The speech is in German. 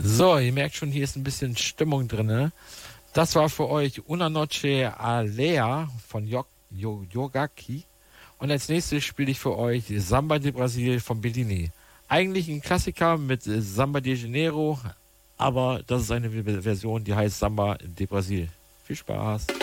So, ihr merkt schon, hier ist ein bisschen Stimmung drin. Ne? Das war für euch Una Noche Alea von Yogaki. Und als nächstes spiele ich für euch Samba de Brasil von Bellini. Eigentlich ein Klassiker mit Samba de Janeiro, aber das ist eine Version, die heißt Samba de Brasil. Viel Spaß.